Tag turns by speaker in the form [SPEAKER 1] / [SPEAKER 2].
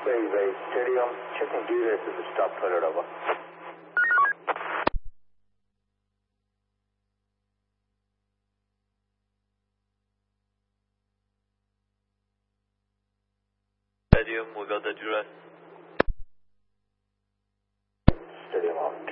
[SPEAKER 1] Bay Stadium, checking details to the stop toilet, over.
[SPEAKER 2] Stadium, we got the address.
[SPEAKER 1] Stadium on